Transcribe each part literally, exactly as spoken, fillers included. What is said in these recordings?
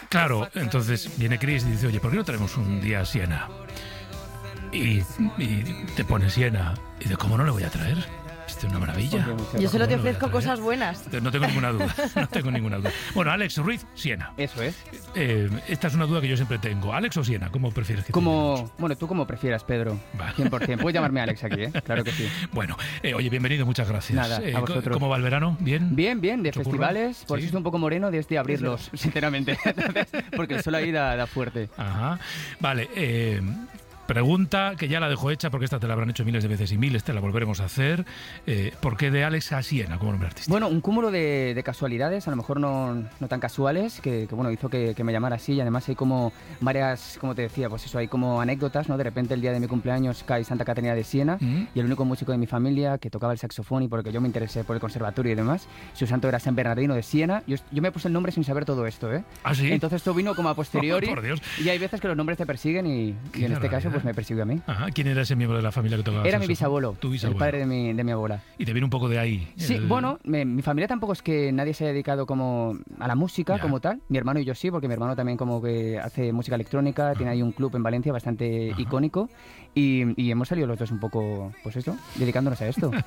Claro, entonces viene Chris y dice, oye, ¿por qué no traemos un día a Siena? Y, y te pone Siena. Y dice, ¿cómo no le voy a traer? Esto es una maravilla. Yo solo te ofrezco cosas buenas. No tengo ninguna duda, no tengo ninguna duda. Bueno, Alex Ruiz, Siena. Eso es. Eh, esta es una duda que yo siempre tengo. ¿Alex o Siena? ¿Cómo prefieres que te Como, llamemos? bueno, tú como prefieras, Pedro. Vale. cien por ciento. Puedes llamarme Alex aquí, ¿eh? Claro que sí. Bueno, eh, oye, bienvenido, muchas gracias. Nada, a Eh, vosotros. ¿Cómo va el verano? ¿Bien? Bien, bien, de ¿Mucho festivales. curro? Por ¿Sí? eso estoy un poco moreno desde abrirlos, sinceramente. Porque el sol ahí da, da fuerte. Ajá. Vale, eh, pregunta que ya la dejo hecha porque esta te la habrán hecho miles de veces y miles, te la volveremos a hacer. Eh, ¿Por qué de Alex a Siena como nombre artístico? Bueno, un cúmulo de, de casualidades, a lo mejor no, no tan casuales, que, que bueno, hizo que, que me llamara así. Y además hay como varias, como te decía, pues eso, hay como anécdotas, ¿no? De repente el día de mi cumpleaños cae Santa Caterina de Siena, ¿Mm? y el único músico de mi familia que tocaba el saxofón y porque yo me interesé por el conservatorio y demás, su santo era San Bernardino de Siena. Yo, yo me puse el nombre sin saber todo esto, ¿eh? ¿Ah, sí? Entonces esto vino como a posteriori. Oh, por Dios. Y hay veces que los nombres te persiguen y, Qué y en este caso barbaridad. pues me persiguió a mí. Ajá. ¿Quién era ese miembro de la familia que tocaba el Era mi saxofón? bisabuelo, Tu bisabuelo. el padre de mi, de mi abuela. Y te viene un poco de ahí. Sí, el- bueno, me- mi familia tampoco es que nadie se haya dedicado como a la música Ya. como tal. Mi hermano y yo sí, porque mi hermano también como que hace música electrónica, tiene ahí un club en Valencia bastante Ajá. icónico y, y hemos salido los dos un poco, pues eso, dedicándonos a esto.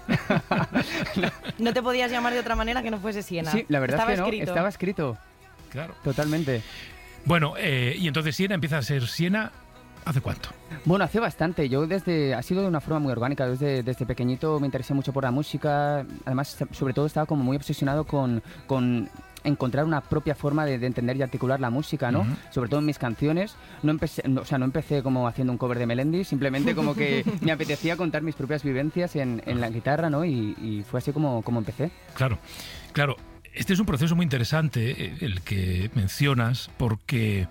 No te podías llamar de otra manera que no fuese Siena. Sí, la verdad Estaba es que no, escrito. estaba escrito, Claro. totalmente. Bueno, eh, y entonces Siena empieza a ser Siena. ¿Hace cuánto? Bueno, hace bastante. Yo desde ha sido de una forma muy orgánica. Desde, desde pequeñito me interesé mucho por la música. Además, sobre todo estaba como muy obsesionado con, con encontrar una propia forma de, de entender y articular la música, ¿no? Ujú. Sobre todo en mis canciones. No empecé, no, o sea, no empecé como haciendo un cover de Melendi, simplemente como que me apetecía contar mis propias vivencias en, en la guitarra, ¿no? Y, y fue así como, como empecé. Claro, claro. Este es un proceso muy interesante, eh, el que mencionas, porque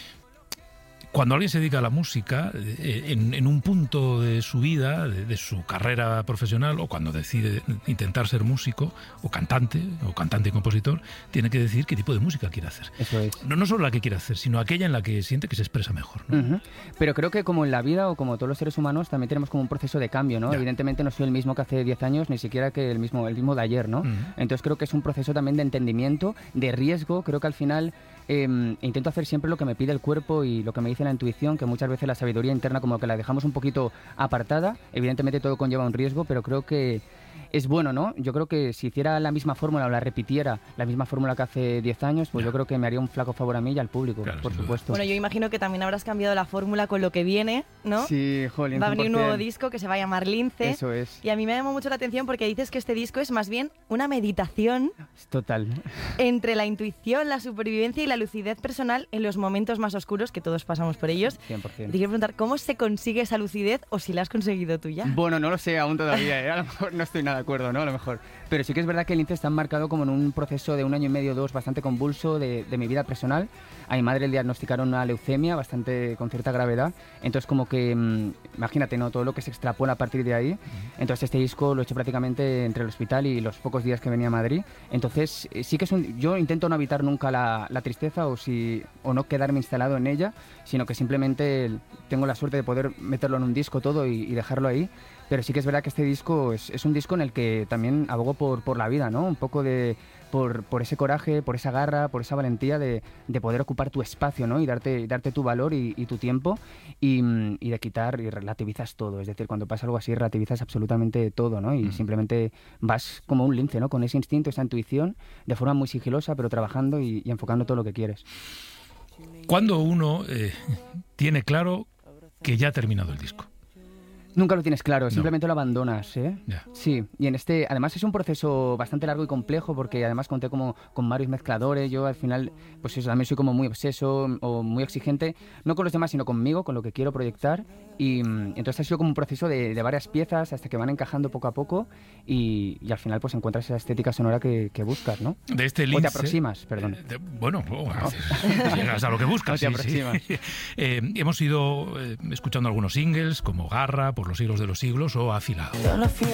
cuando alguien se dedica a la música, eh, en, en un punto de su vida, de, de su carrera profesional, o cuando decide intentar ser músico, o cantante, o cantante y compositor, tiene que decir qué tipo de música quiere hacer. Eso es. No, no solo la que quiere hacer, sino aquella en la que siente que se expresa mejor, ¿no? Ujú. Pero creo que como en la vida o como todos los seres humanos también tenemos como un proceso de cambio, ¿no? Ya. Evidentemente no soy el mismo que hace diez años, ni siquiera que el mismo, el mismo de ayer, ¿no? Ujú. Entonces creo que es un proceso también de entendimiento, de riesgo. Creo que al final eh, intento hacer siempre lo que me pide el cuerpo y lo que me dice la intuición, que muchas veces la sabiduría interna como que la dejamos un poquito apartada. Evidentemente todo conlleva un riesgo, pero creo que es bueno, ¿no? Yo creo que si hiciera la misma fórmula o la repitiera la misma fórmula que hace diez años, pues Ya. yo creo que me haría un flaco favor a mí y al público, Claro, por sin duda. supuesto. Bueno, yo imagino que también habrás cambiado la fórmula con lo que viene, ¿no? Sí, jolín, Va a venir un cien por nuevo cien. disco que se va a llamar Lince. Eso es. Y a mí me llamó mucho la atención porque dices que este disco es más bien una meditación Es total. entre la intuición, la supervivencia y la lucidez personal en los momentos más oscuros, que todos pasamos por ellos. cien por Te cien. quiero preguntar, ¿cómo se consigue esa lucidez o si la has conseguido tú ya? Bueno, no lo sé aún todavía, ¿eh? A lo mejor no estoy nada de acuerdo, ¿no? A lo mejor. Pero sí que es verdad que el Lince está marcado como en un proceso de un año y medio, dos, bastante convulso de, de mi vida personal. A mi madre le diagnosticaron una leucemia bastante con cierta gravedad. Entonces como que, mmm, imagínate, ¿no? Todo lo que se extrapola a partir de ahí. Entonces este disco lo he hecho prácticamente entre el hospital y los pocos días que venía a Madrid. Entonces eh, sí que es un... Yo intento no evitar nunca la, la tristeza o, si, o no quedarme instalado en ella, sino que simplemente tengo la suerte de poder meterlo en un disco todo y, y dejarlo ahí. Pero sí que es verdad que este disco es, es un disco en el que también abogo por, por la vida, ¿no? Un poco de... Por, por ese coraje, por esa garra, por esa valentía de, de poder ocupar tu espacio, ¿no? Y darte, darte tu valor y, y tu tiempo y, y de quitar y relativizas todo. Es decir, cuando pasa algo así, relativizas absolutamente todo, ¿no? Y Mm. simplemente vas como un lince, ¿no? Con ese instinto, esa intuición, de forma muy sigilosa, pero trabajando y, y enfocando todo lo que quieres. Cuando uno eh, tiene claro que ya ha terminado el disco. Nunca lo tienes claro, No. simplemente lo abandonas, ¿eh? Ya. Sí, y en este, además es un proceso bastante largo y complejo porque además conté como con varios mezcladores, yo al final, pues eso, también soy como muy obseso o muy exigente, no con los demás, sino conmigo, con lo que quiero proyectar, y mm, entonces ha sido como un proceso de, de varias piezas hasta que van encajando poco a poco y, y al final pues encuentras esa estética sonora que, que buscas, ¿no? De este O Lince, te aproximas, perdón. Eh, de- bueno, oh, llegas a lo que buscas. No te sí, sí. aproximas. Eh, hemos ido eh, escuchando algunos singles como Garra, Por los siglos de los siglos o Afilado.